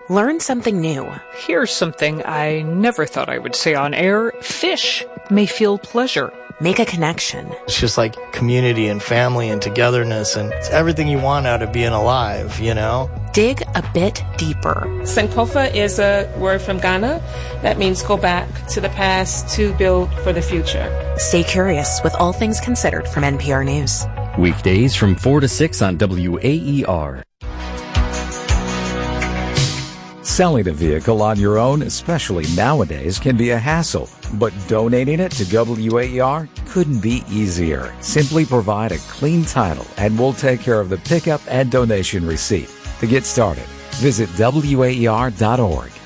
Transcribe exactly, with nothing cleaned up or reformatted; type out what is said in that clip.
Learn something new. Here's something I never thought I would say on air. Fish may feel pleasure. Make a connection. It's just like community and family and togetherness, and it's everything you want out of being alive, you know? Dig a bit deeper. Sankofa is a word from Ghana that means go back to the past to build for the future. Stay curious with All Things Considered from N P R News. Weekdays from four to six on W A E R. Selling a vehicle on your own, especially nowadays, can be a hassle, but donating it to W A E R couldn't be easier. Simply provide a clean title and we'll take care of the pickup and donation receipt. To get started, visit W A E R dot org.